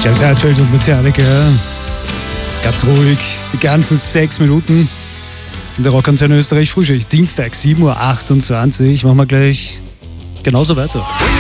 James Hetfield und Metallica. Ganz ruhig, die ganzen 6 Minuten. In der Rockantenne Österreich Frühschicht, Dienstag, 7.28 Uhr. Machen wir gleich genauso weiter.